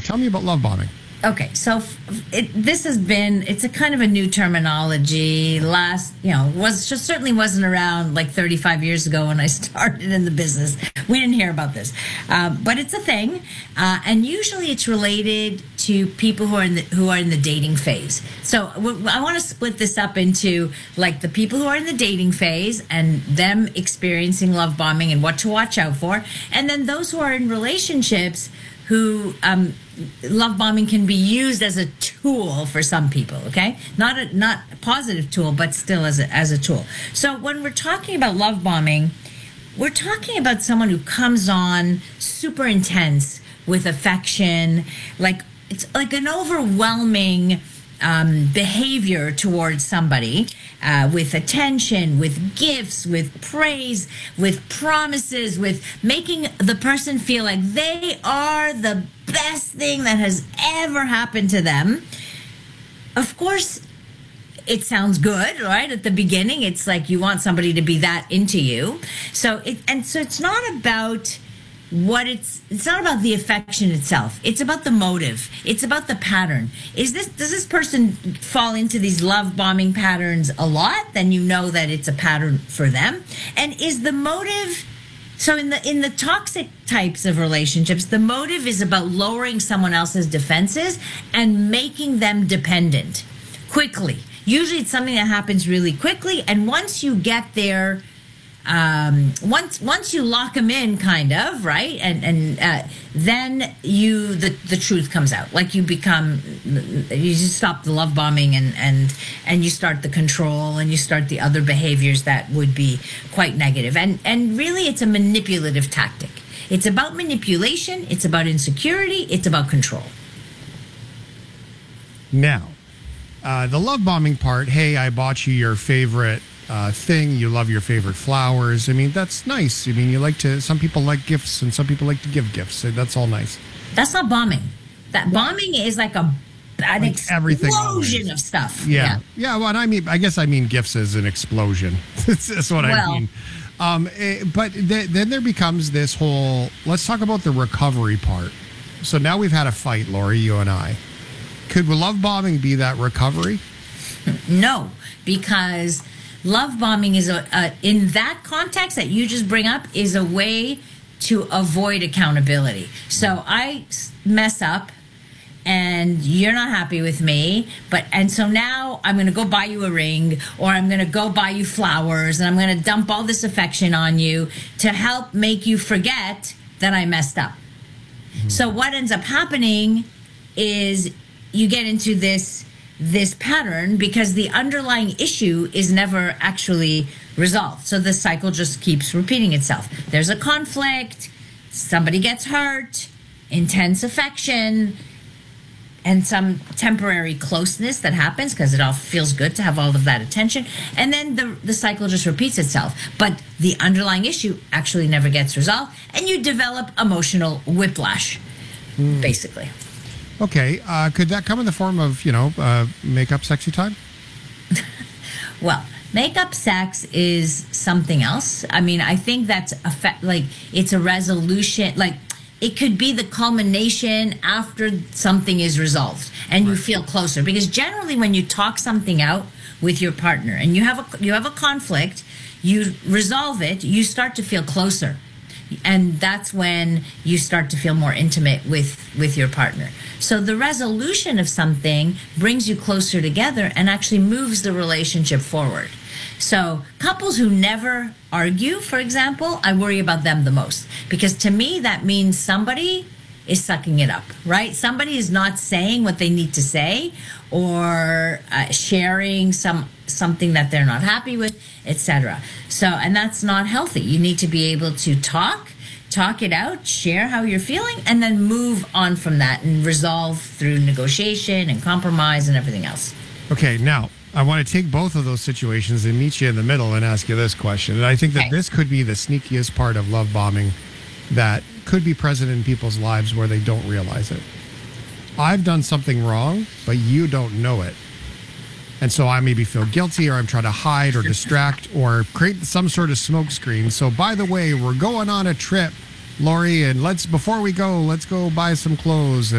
Tell me about love bombing. Okay, so it's a kind of a new terminology. Certainly wasn't around like 35 years ago when I started in the business. We didn't hear about this, but it's a thing, and usually it's related to people who are in the dating phase. So I want to split this up into like the people who are in the dating phase and them experiencing love bombing and what to watch out for, and then those who are in relationships who love bombing can be used as a tool for some people. Okay, not a positive tool, but still as a tool. So when we're talking about love bombing, we're talking about someone who comes on super intense with affection, like it's like an overwhelming behavior towards somebody, with attention, with gifts, with praise, with promises, with making the person feel like they are the best thing that has ever happened to them. Of course, it sounds good, right? At the beginning, it's like you want somebody to be that into you. So it's not about it's not about the affection itself. It's about the motive. It's about the pattern. Does this person fall into these love bombing patterns a lot? Then you know that it's a pattern for them. And is the motive, so in the toxic types of relationships, the motive is about lowering someone else's defenses and making them dependent quickly. Usually it's something that happens really quickly, and once you get there, once you lock them in, kind of, right, and then the truth comes out. Like you just stop the love bombing and you start the control and you start the other behaviors that would be quite negative. And really, it's a manipulative tactic. It's about manipulation. It's about insecurity. It's about control. Now, the love bombing part. Hey, I bought you your favorite thing. You love your favorite flowers. I mean, that's nice. I mean, some people like gifts and some people like to give gifts. That's all nice. That's not bombing. That bombing is like an explosion of stuff. Yeah. Well, I guess I mean gifts as an explosion. That's what I mean. But then there becomes this whole, let's talk about the recovery part. So now we've had a fight, Lori, you and I. Could love bombing be that recovery? No, because love bombing is in that context that you just bring up, is a way to avoid accountability. So I mess up and you're not happy with me, and so now I'm going to go buy you a ring, or I'm going to go buy you flowers, and I'm going to dump all this affection on you to help make you forget that I messed up. Mm-hmm. So what ends up happening is you get into this pattern because the underlying issue is never actually resolved. So the cycle just keeps repeating itself. There's a conflict, somebody gets hurt, intense affection, and some temporary closeness that happens because it all feels good to have all of that attention. And then the cycle just repeats itself. But the underlying issue actually never gets resolved, and you develop emotional whiplash, basically. Okay, could that come in the form of, make-up sexy time? Well, make-up sex is something else. I mean, I think that's it's a resolution. Like, it could be the culmination after something is resolved and you feel closer. Because generally, when you talk something out with your partner and you have a conflict, you resolve it, you start to feel closer. And that's when you start to feel more intimate with your partner. So the resolution of something brings you closer together and actually moves the relationship forward. So couples who never argue, for example, I worry about them the most. Because to me, that means somebody is sucking it up, right? Somebody is not saying what they need to say, or sharing something that they're not happy with, etc. So, and that's not healthy. You need to be able to talk it out, share how you're feeling, and then move on from that and resolve through negotiation and compromise and everything else. Okay, now I want to take both of those situations and meet you in the middle and ask you this question. And I think that this could be the sneakiest part of love bombing that could be present in people's lives where they don't realize it. I've done something wrong, but you don't know it. And so I maybe feel guilty, or I'm trying to hide or distract or create some sort of smoke screen. So by the way, we're going on a trip, Lori, and before we go, let's go buy some clothes.